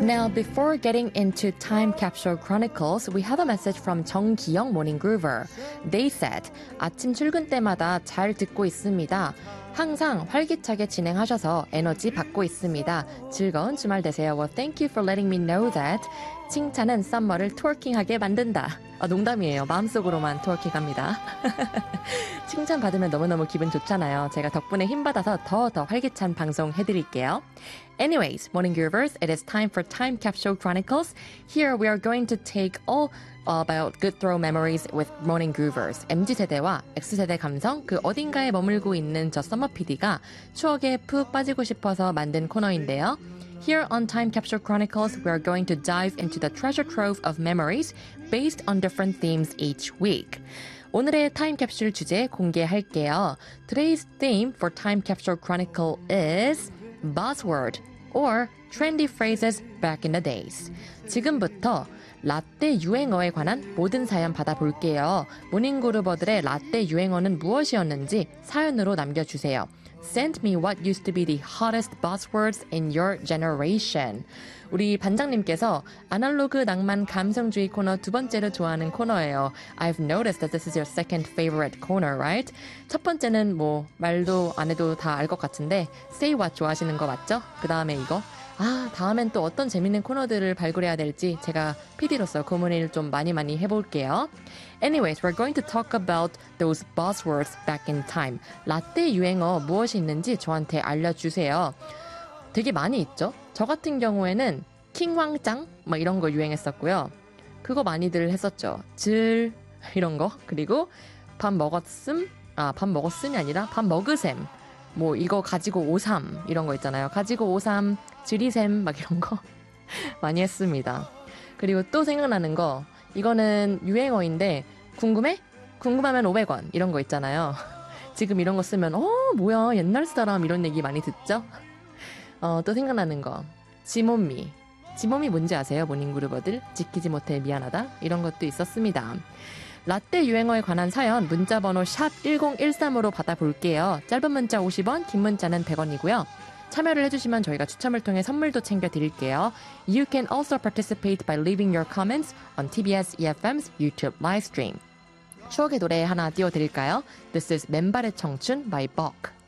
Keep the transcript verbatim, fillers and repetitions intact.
Now, before getting into Time Capsule Chronicles, we have a message from 정기영 Morning Groover. They said, 아침 출근 때마다 잘 듣고 있습니다. 항상 활기차게 진행하셔서 에너지 받고 있습니다. 즐거운 주말 되세요. Well, thank you for letting me know that. 칭찬은 썸머를 트워킹하게 만든다. 아, 농담이에요. 마음속으로만 트워킹합니다. 칭찬 받으면 너무너무 기분 좋잖아요. 제가 덕분에 힘받아서 더 더 활기찬 방송 해드릴게요. Anyways, Morning Groovers, it is time for Time Capsule Chronicles. Here we are going to take all about good throw memories with Morning Groovers. 엠지세대와 X세대 감성, 그 어딘가에 머물고 있는 저 썸머 피디가 추억에 푹 빠지고 싶어서 만든 코너인데요. Here on Time Capsule Chronicles, we are going to dive into the treasure trove of memories based on different themes each week. 오늘의 타임 캡슐 주제 공개할게요. Today's theme for Time Capsule Chronicle is buzzword or trendy phrases back in the days. 지금부터 라떼 유행어에 관한 모든 사연 받아볼게요. 모닝그루버들의 라떼 유행어는 무엇이었는지 사연으로 남겨주세요. Send me what used to be the hottest buzzwords in your generation. 우리 반장님께서 아날로그 낭만 감성주의 코너 두 번째로 좋아하는 코너예요. I've noticed that this is your second favorite corner, right? 첫 번째는 뭐 말도 안 해도 다 알 것 같은데 Say What 좋아하시는 거 맞죠? 그 다음에 이거 아, 다음엔 또 어떤 재밌는 코너들을 발굴해야 될지 제가 피디로서 고민을 좀 많이 많이 해볼게요. Anyways, we're going to talk about those buzzwords back in time. 라떼 유행어 무엇이 있는지 저한테 알려주세요. 되게 많이 있죠? 저 같은 경우에는 킹왕짱 막 이런 거 유행했었고요. 그거 많이들 했었죠. 질 이런 거. 그리고 밥 먹었음? 아, 밥 먹었음이 아니라 밥 먹으셈. 뭐 이거 가지고 오삼 이런 거 있잖아요. 가지고 오삼, 지리셈 막 이런 거 많이 했습니다. 그리고 또 생각나는 거 이거는 유행어인데 궁금해? 궁금하면 오백 원 이런 거 있잖아요. 지금 이런 거 쓰면 어 뭐야 옛날 사람 이런 얘기 많이 듣죠? 어, 또 생각나는 거 지몬미. 지몬미 뭔지 아세요? 모닝그루버들 지키지 못해 미안하다 이런 것도 있었습니다. 라떼 유행어에 관한 사연 문자번호 샵 일공일삼으로 받아볼게요. 짧은 문자 오십 원, 긴 문자는 백 원이고요. 참여를 해주시면 저희가 추첨을 통해 선물도 챙겨드릴게요. You can also participate by leaving your comments on 티비에스 이에프엠's YouTube livestream. 추억의 노래 하나 띄워드릴까요? This is 맨발의 청춘 by Bok.